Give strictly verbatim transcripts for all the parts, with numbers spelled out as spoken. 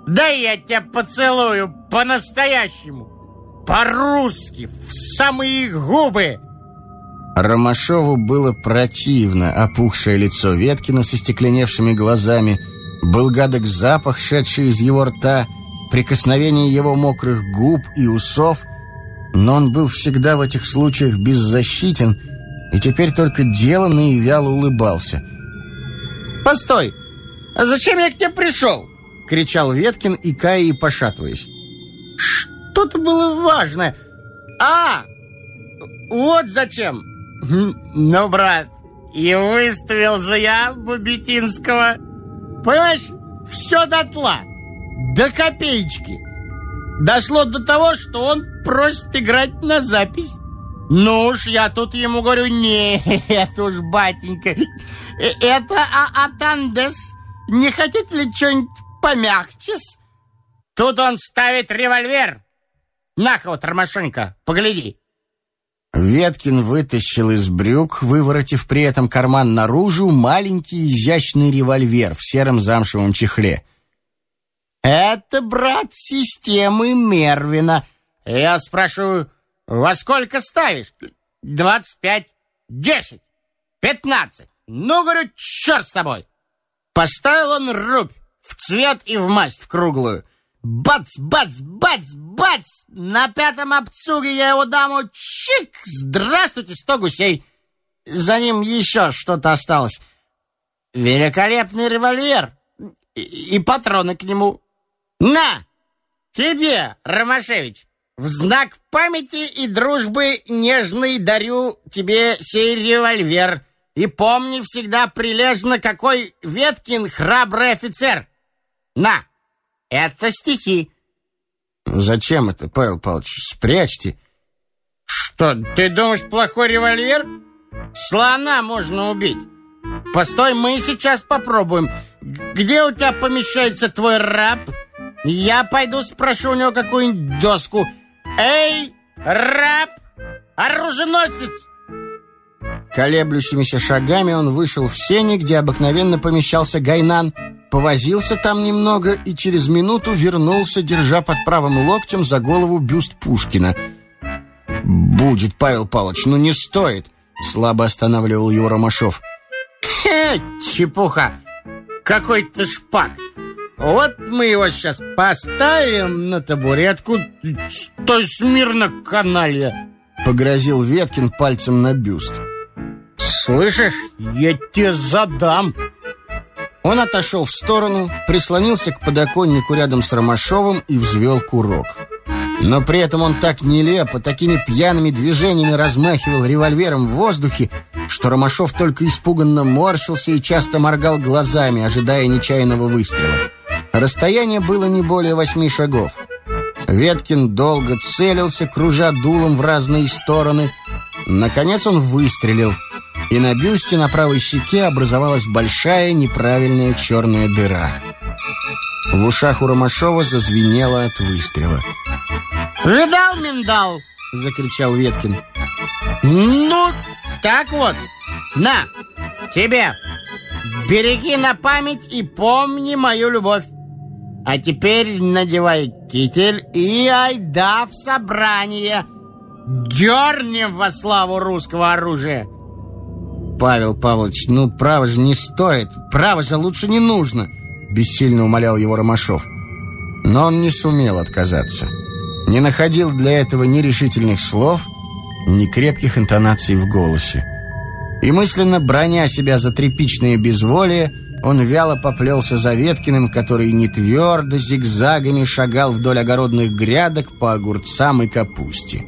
Да я тебя поцелую по-настоящему, по-русски, в самые губы. Ромашову было противно опухшее лицо Веткина со стекленевшими глазами, был гадок запах, шедший из его рта, прикосновение его мокрых губ и усов, но он был всегда в этих случаях беззащитен и теперь только деланно и вяло улыбался. «Постой! А зачем я к тебе пришел?» — кричал Веткин, икая и пошатываясь. «Что-то было важное. А, вот зачем. Ну, брат, и выставил же я Бубетинского. Понимаешь, все дотла, до копеечки. Дошло до того, что он просит играть на запись. Ну уж, я тут ему говорю, нет уж, батенька, это Атандес. Не хотите ли что-нибудь помягче-с? Тут он ставит револьвер. На-ка вот, Ромашонька, погляди». Веткин вытащил из брюк, выворотив при этом карман наружу, маленький изящный револьвер в сером замшевом чехле. «Это, брат, системы Мервина. Я спрашиваю, во сколько ставишь? Двадцать пять, десять, пятнадцать. Ну, говорю, черт с тобой». Поставил он рубь в цвет и в масть в круглую. Бац, бац, бац, бац! На пятом обцуге я его даму чик! Здравствуйте, сто гусей! За ним еще что-то осталось. Великолепный револьвер и, и патроны к нему. На! Тебе, Ромашевич, в знак памяти и дружбы нежной дарю тебе сей револьвер. И помни всегда прилежно, какой Веткин храбрый офицер. На! Это стихи. Зачем это, Павел Павлович? Спрячьте. Что, ты думаешь, плохой револьвер? Слона можно убить. Постой, мы сейчас попробуем. Где у тебя помещается твой раб? Я пойду спрошу у него какую-нибудь доску. Эй, раб! Оруженосец! Колеблющимися шагами он вышел в сени, где обыкновенно помещался Гайнан, повозился там немного и через минуту вернулся, держа под правым локтем за голову бюст Пушкина. «Будет, Павел Павлович, ну не стоит!» — слабо останавливал его Ромашов. «Хе, чепуха! Какой-то шпак! Вот мы его сейчас поставим на табуретку. Стой смирно, каналья!» — погрозил Веткин пальцем на бюст. «Слышишь, я тебе задам!» Он отошел в сторону, прислонился к подоконнику рядом с Ромашовым и взвел курок. Но при этом он так нелепо, такими пьяными движениями размахивал револьвером в воздухе, что Ромашов только испуганно морщился и часто моргал глазами, ожидая нечаянного выстрела. Расстояние было не более восьми шагов. Веткин долго целился, кружа дулом в разные стороны. Наконец он выстрелил, и на бюсте на правой щеке образовалась большая неправильная черная дыра. В ушах у Ромашова зазвенело от выстрела. «Видал, миндал?» — закричал Веткин. «Ну, так вот, на, тебе. Береги на память и помни мою любовь. А теперь надевай китель и айда в собрание. Дернем во славу русского оружия». «Павел Павлович, ну право же не стоит, право же лучше не нужно», — бессильно умолял его Ромашов. Но он не сумел отказаться. Не находил для этого ни решительных слов, ни крепких интонаций в голосе. И мысленно браня себя за тряпичное безволие, он вяло поплелся за Веткиным, который не твердо зигзагами шагал вдоль огородных грядок по огурцам и капусте.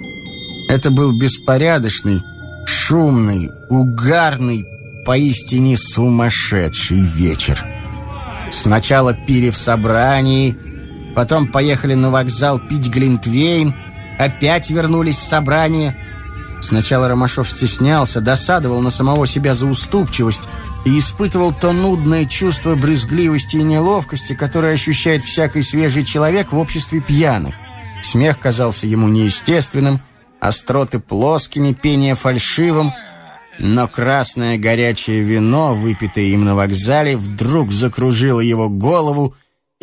Это был беспорядочный, шумный, угарный, поистине сумасшедший вечер. Сначала пили в собрании, потом поехали на вокзал пить глинтвейн, опять вернулись в собрание. Сначала Ромашов стеснялся, досадовал на самого себя за уступчивость и испытывал то нудное чувство брезгливости и неловкости, которое ощущает всякий свежий человек в обществе пьяных. Смех казался ему неестественным, остроты плоскими, пение фальшивым, но красное горячее вино, выпитое им на вокзале, вдруг закружило его голову